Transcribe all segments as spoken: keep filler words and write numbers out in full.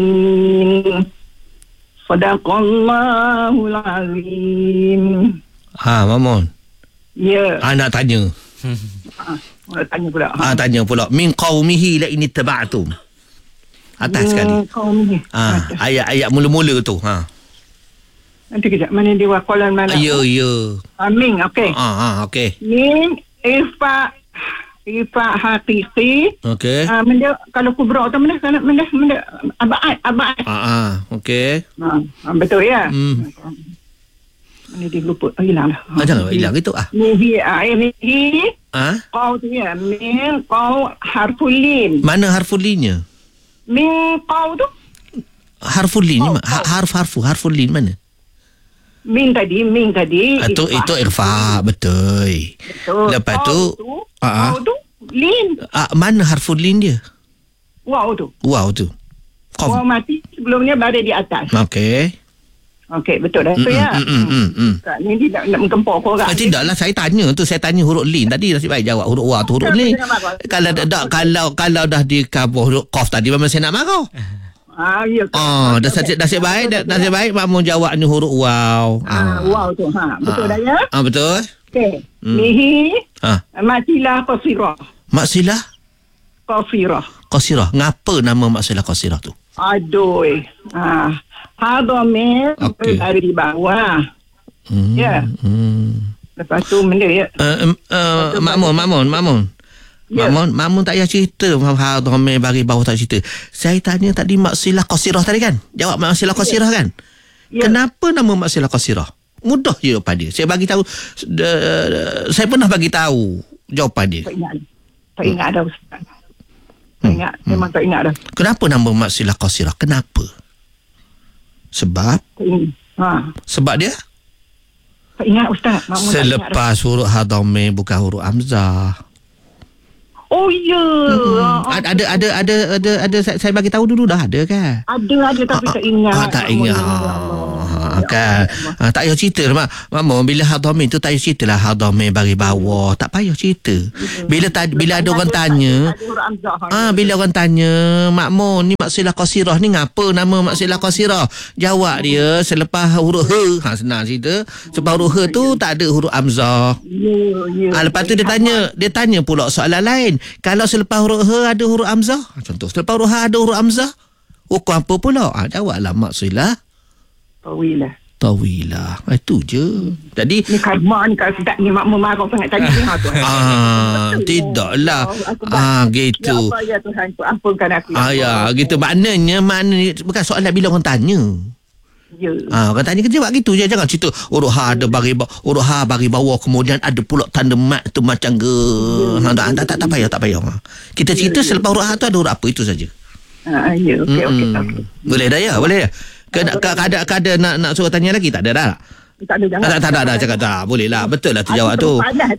Sadaqallahul azim. Ha, Mamun. Ya. Ah, nak tanya. Ha, nak tanya pula. Ah, tanya pula. Min qaumihi la in ittaba'tum. Atas sekali. Kau ni. Ah, ayat-ayat mula-mula tu. Ha. Nanti kejap. Mana dia wakalan mana? Ya, ya. Amin, okey. Ah, ah, okey. Min ifa ifa hakiki. Okey. Ah, benda kalau kubra tu benda kalau benda benda abaat abaat. Ah, ah, okey. Ha, betul ya. Hmm. Mana dia lupa. Oh, hilang dah. Ah, jangan hilang gitu ah. Mihi aimihi. Ah? Kau tu ya. Min kau harful lin. Mana harful linnya? Min kau tu. Harful lin Oh, ni ha, harf harfu harful lin mana? Min tadi, min tadi. Ah, tu itu irfa, betul. Betul. Lepas tu, tu, ah, ah. kau tu, lin. Ah, mana harful lin dia? Wow tu. Wow tu. Wow Qaf. mati sebelumnya berada di atas. Okey. Okey, betul dah Mm, tu ya. mm, mm, mm, mm. Tak, ni dia nak, nak mengkempur korang. Ah, tidaklah saya tanya tu, saya tanya huruf lin tadi, nasib baik jawab huruf wa tu huruf lin. Kalau dah kalau kalau dah di cover huruf qaf tadi memang saya nak marah. Ah, ya. Ah, dah nasib nasib baik, dah nasib baik makmum jawab ni huruf waw. Ah, wow tu. Ha, betul Ah. dah ya. Ah, betul. Okey. Hmm. Mihi Ah, matilah qasirah. maksilah Qasirah. qasirah. Ngapa nama maksilah qasirah tu? Aduh. Ah, hadomir Okey. dari di bawah. Hmm. Ya. Hmm. Lepas tu benda ya. Uh, uh, Makmun, Makmun, Makmun. Ya. Makmun, Makmun tak payah cerita. Hadhamir bagi bawah tak cerita. Saya tanya tadi maksilah qasirah tadi kan? Jawab maksilah qasirah kan? Ya. Kenapa nama maksilah qasirah? Mudah je jawapan dia. Saya bagi tahu, uh, saya pernah bagi tahu jawapan dia. Tak ingat. Tak ingat dah Ustaz. Tak ingat. Memang tak ingat dah. Kenapa nama maksilah qasirah? Kenapa? Sebab Tak ingat. Ha. sebab dia Tak ingat Ustaz. Makmum tak ingat dah. selepas huruf hadhamir bukan huruf hamzah. Oh ya. Hmm. Ah, Ada ada ada ada ada saya, saya bagi tahu dulu dah ada kan? Ada ada tapi tak ingat. Ah, tak ingat. Ah, kan. Ah, tak payah cerita lah, Mak. Mama, bila hadhamir tu tak payah cerita lah hadhamir bagi bawah. Tak payah cerita. Bila ta, bila ada orang tanya, ah bila orang tanya, Makmun ni maksilah qasirah ni ngapa nama maksilah qasirah? Jawab dia selepas huruf h. Ha, senang cerita. Selepas huruf h tu tak ada huruf hamzah. Ya, ya. Ah, lepas tu dia tanya, dia tanya pula soalan lain. Kalau selepas huruf h ada huruf hamzah, contoh selepas huruf h ada huruf hamzah, hukum apa pula? Ah, jawablah maksilah Tawilah. tawilah. Ah, itu je. Jadi Ni karma ni kalau tak ni makmum marah sangat tadi ni ha tu. ah tidaklah. Ah gitu. Ya Allah ya Tuhan, ampunkan aku. Ah ya, gitu maknanya maknanya bukan soalan bila orang tanya. Ya. Ah, orang tanya kerja buat gitu je. Jangan cerita huruf H ada bagi bawah, huruf H bagi bawah kemudian ada pula tanda mat tu macam ge. Ha, tak, tak, tak, tak payah, tak payah. Kita cerita selepas huruf H tu ada huruf apa itu saja. Ah ya, okey okey okey. Boleh dah ya, boleh ya. Kena kada kada nak nak suruh tanya lagi tak ada dah. Tak ada jangan. Tak tak tak dah cakap tak. Boleh lah. Betul lah tu jawab tu.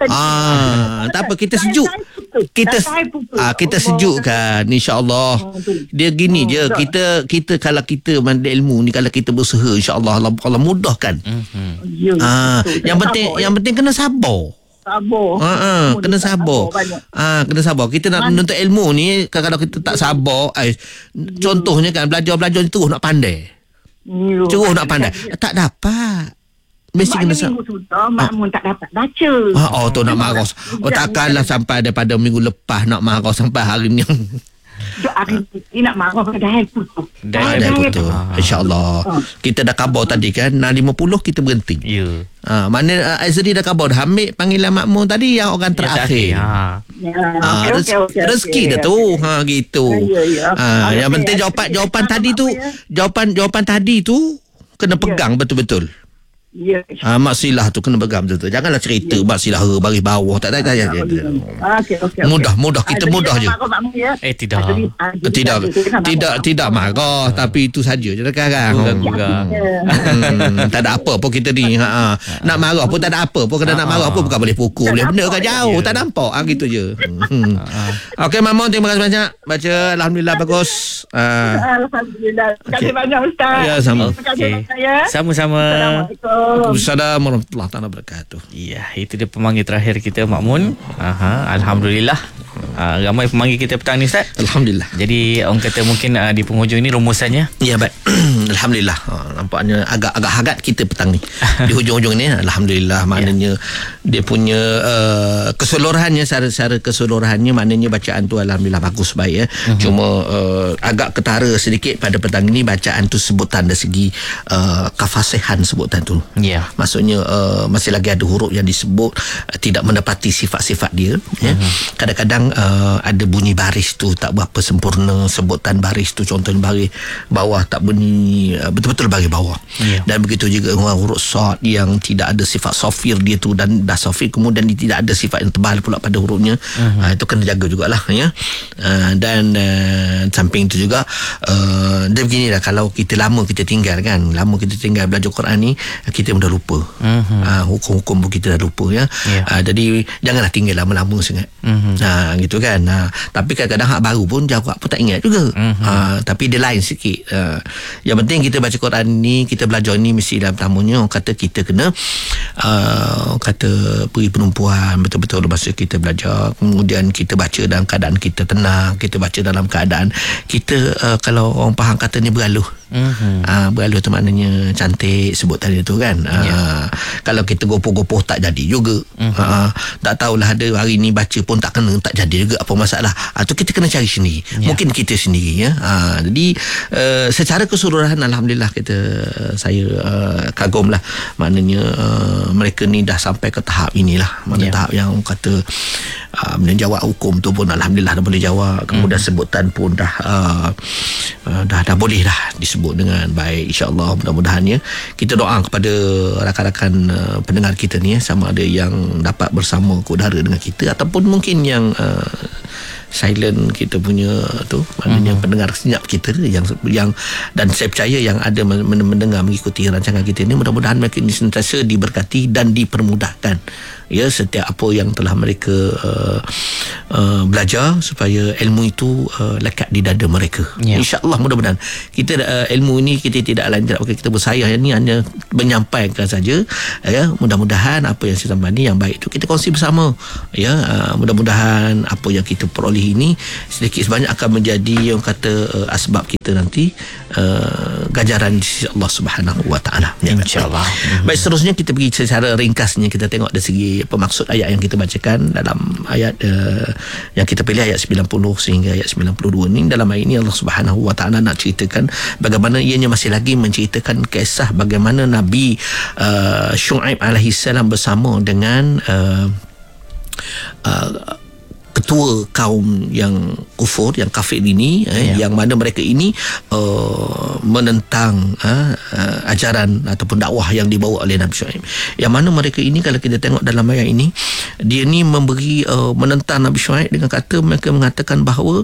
Ah, tak apa kita sejuk. Kita ah kita sejuk kan insya-Allah. Dia gini je kita kita kalau kita mandai ilmu ni kalau kita berusaha insya-Allah Allah, Allah mudahkan. Ya. Ah, yang penting yang penting kena sabar. Sabar. Ha ah, kena sabar. Ah, kena sabar. Kita nak menuntut ilmu ni kalau kita tak sabar, ai contohnya kan belajar-belajar terus nak pandai. Terus nak pandai. Tak dapat. Mesti kena sabar. Makmum tak dapat baca. Ah, oh tu nak marah. Oh takkanlah sampai daripada minggu lepas nak marah sampai hari ni. Hari ni nak marah padahal putus. Dah dah betul. Insya-Allah. Kita dah khabar tadi kan enam lima puluh kita berhenti. Ya. Ha, mana uh, Azri dah khabar dah ambil panggilan makmum tadi yang orang terakhir. Ha. Ha, rezeki, rezeki dah tu. Ha gitu. Ha, yang penting jawapan jawapan tadi tu, jawapan jawapan tadi tu kena pegang betul-betul. Ya. Ah, maksilah tu kena pegang betul-betul. Janganlah cerita ya. Maksilah he bagi bawah. Tak tak tak. Okey okey. Mudah mudah kita mudah je. Eh tidak. Tidak tidak tidak marah tapi itu saja je sekarang. Pegang. Hmm, tak ada apa pun kita ni. Ha, ha. Nak marah pun tak ada apa pun. Kalau nak marah pun bukan boleh pukul. Boleh benda kat jauh. Tak nampak. Ha, gitu je. Hmm. Okey Mamun, terima kasih banyak. Baca alhamdulillah bagus. Ah. Alhamdulillah. Terima kasih banyak Ustaz. Ya sama. Terima kasih banyak ya. Sama-sama. Assalamualaikum. Assalamualaikum warahmatullahi wabarakatuh. Ya, itu dia pemanggil terakhir kita Makmun. Aha, alhamdulillah. uh, ramai pemanggil kita petang ni Ustaz. Alhamdulillah. Jadi orang kata mungkin uh, di penghujung ini rumusannya. Ya baik. Alhamdulillah. Ha, nampaknya agak-agak hagat kita petang ni. Di hujung-hujung ni alhamdulillah maknanya yeah. dia punya uh, keseluruhannya secara-secara keseluruhannya maknanya bacaan tu alhamdulillah bagus baik ya. Uh-huh. Cuma uh, agak ketara sedikit pada petang ini bacaan tu sebutan dari segi uh, kefasihan sebutan tu. Ya. Yeah. Maksudnya uh, masih lagi ada huruf yang disebut uh, tidak mendapati sifat-sifat dia ya. Uh-huh. Kadang-kadang uh, ada bunyi baris tu tak berapa sempurna, sebutan baris tu contohnya baris bawah tak bunyi uh, betul-betul baris bawah. Yeah. Dan begitu juga huruf sad yang tidak ada sifat sofir dia tu dan dah sofir kemudian dia tidak ada sifat yang tebal pula pada hurufnya. Uh-huh. Uh, itu kena jaga jugalah ya. Uh, dan uh, samping itu juga uh, dia beginilah, kalau kita lama kita tinggal kan, lama kita tinggal belajar Quran ni kita dah lupa. Uh-huh. Uh, hukum-hukum pun kita dah lupa ya. Yeah. Uh, jadi janganlah tinggal lama-lama sangat. Uh-huh. Uh, gitu kan. Uh, tapi kadang-kadang hak baru pun jawab pun tak ingat juga. Uh-huh. Uh, tapi dia lain sikit. Uh, yang penting kita baca Quran ni, kita belajar ni mesti dalam pertamanya orang kata kita kena uh, kata beri penumpuan betul-betul masa kita belajar, kemudian kita baca dalam keadaan kita tenang, kita baca dalam keadaan kita uh, kalau orang faham kata ni beraluh. Uh-huh. Uh, beraluh tu maknanya cantik sebutan itu kan. Uh, yeah. Kalau kita gopoh-gopoh tak jadi juga. Uh-huh. Uh, tak tahulah ada hari ni baca pun tak kena, tak jadi juga, apa masalah. Uh, tu kita kena cari sendiri. Yeah. Mungkin kita sendiri ya. Uh, jadi uh, secara keseluruhan alhamdulillah kita uh, saya uh, kagumlah, maknanya uh, mereka ni dah sampai ke tahap inilah, mana yeah. tahap yang kata uh, menjawab hukum tu pun alhamdulillah dah boleh jawab, kemudian uh-huh. sebutan pun dah uh, uh, dah dah boleh dah disebut dengan baik, insya-Allah. Mudah-mudahan ya, kita doa kepada rakan-rakan uh, pendengar kita ni ya, sama ada yang dapat bersama ke udara dengan kita ataupun mungkin yang uh, silent kita punya tu, maknanya hmm. pendengar senyap kita yang yang dan saya percaya yang ada mendengar mengikuti rancangan kita ni, mudah-mudahan mereka ini sentiasa diberkati dan dipermudahkan ya setiap apa yang telah mereka uh, uh, belajar, supaya ilmu itu uh, lekat di dada mereka. Yeah. InsyaAllah mudah-mudahan kita uh, ilmu ini kita tidak lain tidak pakai kita bersayah, ini hanya menyampaikan saja ya. Mudah-mudahan apa yang saya sampaikan ni yang baik itu kita kongsi bersama ya. Uh, mudah-mudahan apa yang kita peroleh ini sedikit sebanyak akan menjadi yang kata uh, asbab kita nanti uh, ganjaran di sisi Allah Subhanahu Wa Taala. InsyaAllah. Mm-hmm. Baik, seterusnya kita pergi secara ringkasnya kita tengok dari segi apa maksud ayat yang kita bacakan dalam ayat uh, yang kita pilih ayat sembilan puluh sehingga ayat sembilan puluh dua ni. Dalam ayat ini Allah Subhanahu Wa Taala nak ceritakan bagaimana ianya masih lagi menceritakan kisah bagaimana Nabi uh, Syuaib alaihi salam bersama dengan uh, uh, ketua kaum yang kufur, yang kafir ini eh, yeah. yang mana mereka ini uh, menentang uh, uh, ajaran ataupun dakwah yang dibawa oleh Nabi Syuaib. Yang mana mereka ini kalau kita tengok dalam ayat ini, dia ni memberi uh, menentang Nabi Syuaib dengan kata mereka mengatakan bahawa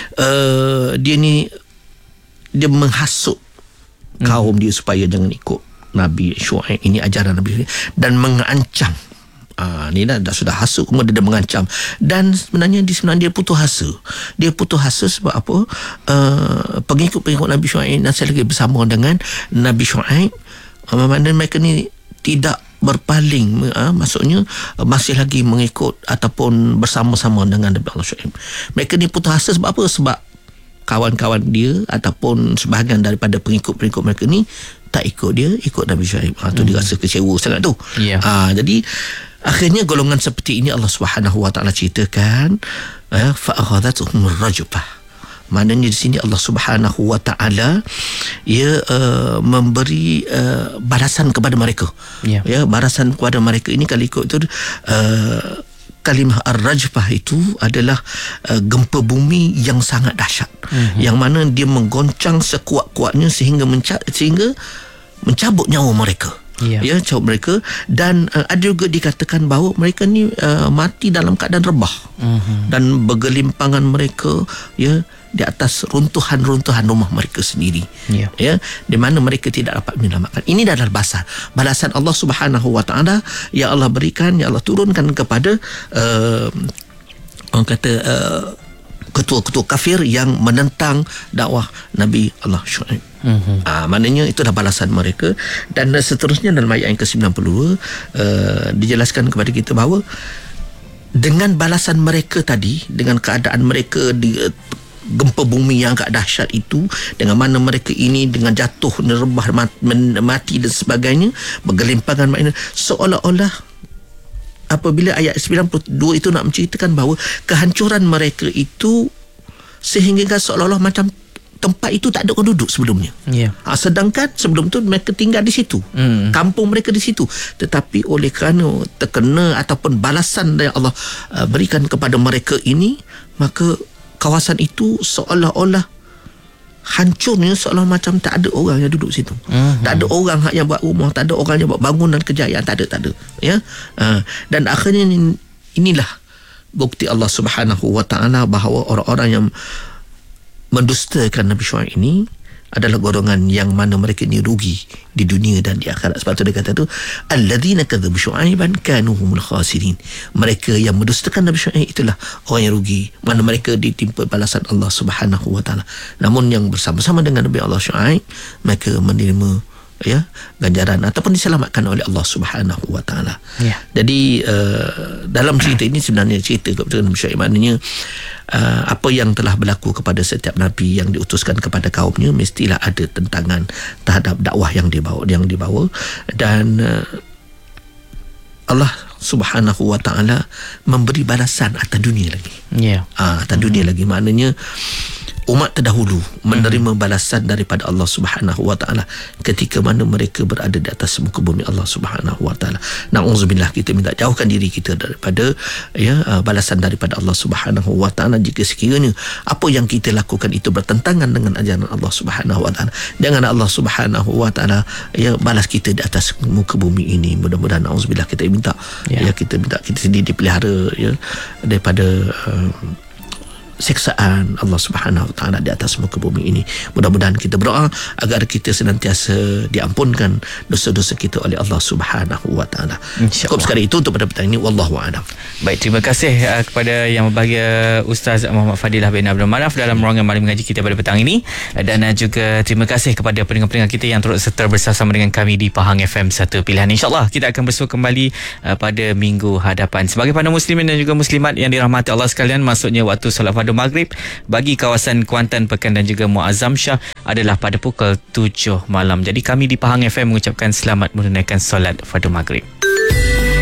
uh, dia ni dia menghasut hmm. kaum dia supaya jangan ikut Nabi Syuaib ini, ajaran Nabi Syuaib, dan mengancam. Ah, ni dah, dah sudah hasut, kemudian dia mengancam, dan sebenarnya di sebenarnya dia putus asa. Dia putus asa sebab apa? Uh, pengikut-pengikut Nabi Syuaib masih lagi bersama dengan Nabi Syuaib. Uh, mana mereka ni tidak berpaling, uh, maksudnya uh, masih lagi mengikut ataupun bersama-sama dengan Nabi Allah Syuaib. Mereka ni putus asa sebab apa? Sebab kawan-kawan dia ataupun sebahagian daripada pengikut-pengikut mereka ni tak ikut dia, ikut Nabi Syuaib. Ha, tu hmm. dia rasa kecewa sangat tu. Yeah. Ha, jadi akhirnya golongan seperti ini Allah Subhanahu Wa Taala ceritakan ya, fa akhadhatuhum rajfah. Maknanya di sini Allah Subhanahu Wa Taala ia uh, memberi uh, balasan kepada mereka. Yeah. Ya, balasan kepada mereka ini kalau ikut tu uh, kalimah ar-rajfah itu adalah uh, gempa bumi yang sangat dahsyat, mm-hmm. yang mana dia menggoncang sekuat-kuatnya sehingga menca- sehingga mencabut nyawa mereka. Yeah. Ya, cabut mereka, dan uh, ada juga dikatakan bahawa mereka ni uh, mati dalam keadaan rebah, mm-hmm. dan bergelimpangan mereka ya di atas runtuhan-runtuhan rumah mereka sendiri. Yeah. Ya, di mana mereka tidak dapat menyelamatkan. Ini adalah balasan balasan Allah Subhanahu Wa Taala yang Allah berikan, yang Allah turunkan kepada uh, orang kata uh, ketua-ketua kafir yang menentang dakwah Nabi Allah Syuaib. Mm-hmm. Ah, maknanya itulah balasan mereka. Dan seterusnya dalam ayat yang ke sembilan puluh dua uh, dijelaskan kepada kita bahawa dengan balasan mereka tadi, dengan keadaan mereka di uh, gempa bumi yang agak dahsyat itu, dengan mana mereka ini dengan jatuh, merebah, mati dan sebagainya, bergelimpangan makna, seolah-olah apabila ayat sembilan puluh dua itu nak menceritakan bahawa kehancuran mereka itu sehingga seolah-olah macam tempat itu tak ada orang duduk sebelumnya. Yeah. Ha, sedangkan sebelum tu mereka tinggal di situ. Mm. Kampung mereka di situ. Tetapi oleh kerana terkena ataupun balasan yang Allah uh, berikan kepada mereka ini, maka kawasan itu seolah-olah hancurnya, seolah macam tak ada orang yang duduk situ. Mm-hmm. Tak ada orang yang buat rumah, tak ada orang yang buat bangunan kejayaan, tak ada, tak ada. Ya? Uh, dan akhirnya inilah bukti Allah Subhanahu Wa Taala bahawa orang-orang yang mendustakan Nabi Syuaib ini adalah golongan yang mana mereka ni rugi di dunia dan di akhirat. Sebab tu dia kata tu, alladzina kadzabu syu'aiban kanu humul khasirin. Mereka yang mendustakan Nabi Syuaib itulah orang yang rugi, mana mereka ditimpa balasan Allah Subhanahu Wa Taala. Namun yang bersama-sama dengan Nabi Allah Syuaib, mereka menerima ya ganjaran ataupun diselamatkan oleh Allah Subhanahu Wa Taala. Ya. Jadi uh, dalam cerita ini sebenarnya cerita kepada Nabi Syuaib, maknanya uh, apa yang telah berlaku kepada setiap nabi yang diutuskan kepada kaumnya mestilah ada tentangan terhadap dakwah yang dibawa yang dibawa dan uh, Allah Subhanahu Wa Taala memberi balasan atas dunia lagi. Ya. Ah, atas dunia hmm. lagi, maknanya umat terdahulu menerima balasan daripada Allah Subhanahu Wa Taala ketika mana mereka berada di atas muka bumi Allah Subhanahu Wa Taala. Nauzubillah, kita minta jauhkan diri kita daripada ya balasan daripada Allah Subhanahu Wa Taala jika sekiranya apa yang kita lakukan itu bertentangan dengan ajaran Allah Subhanahu Wa Taala. Jangan Allah Subhanahu Wa Taala ya balas kita di atas muka bumi ini. Mudah-mudahan nauzubillah kita minta ya, ya kita minta kita sendiri dipelihara ya daripada uh, siksaan Allah Subhanahu Wa Taala di atas muka bumi ini. Mudah-mudahan kita berdoa agar kita senantiasa diampunkan dosa-dosa kita oleh Allah Subhanahu Wa Taala. Cukup sekali itu untuk pada petang ini, wallahu a'lam. Baik, terima kasih uh, kepada yang berbahagia Ustaz Muhammad Fadilah bin Abdul Manaf dalam ruangan malam mengaji kita pada petang ini, dan uh, juga terima kasih kepada pendengar-pendengar kita yang turut serta bersama dengan kami di Pahang F M satu Pilihan. InsyaAllah kita akan bersua kembali uh, pada minggu hadapan. Sebagai para muslimin dan juga muslimat yang dirahmati Allah sekalian, maksudnya waktu solat fardu maghrib bagi kawasan Kuantan, Pekan dan juga Muazzam Shah adalah pada pukul tujuh malam. Jadi kami di Pahang F M mengucapkan selamat menunaikan solat fardu maghrib.